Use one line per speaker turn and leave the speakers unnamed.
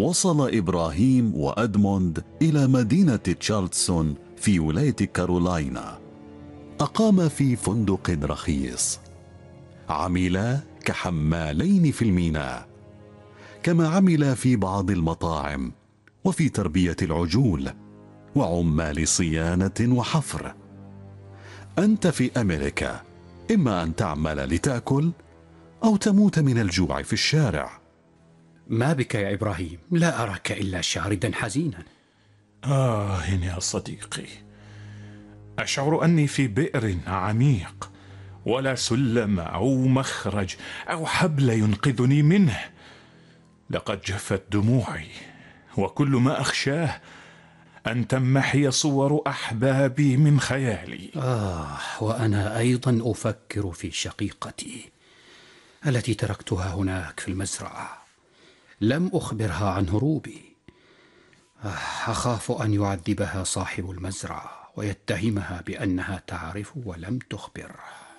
وصل إبراهيم وأدموند إلى مدينة تشارلسون في ولاية كارولاينا. أقاما في فندق رخيص، عملا كحمالين في الميناء، كما عمل في بعض المطاعم وفي تربية العجول وعمال صيانة وحفر. أنت في أمريكا، إما أن تعمل لتأكل أو تموت من الجوع في الشارع.
ما بك يا إبراهيم؟ لا أراك إلا شاردا حزينا.
يا صديقي، أشعر أني في بئر عميق، ولا سلم أو مخرج أو حبل ينقذني منه. لقد جفت دموعي، وكل ما أخشاه أن تمحي صور أحبابي من خيالي.
وأنا أيضا أفكر في شقيقتي التي تركتها هناك في المزرعة. لم أخبرها عن هروبي. أخاف أن يعذبها صاحب المزرعة ويتهمها بأنها تعرف ولم تخبر.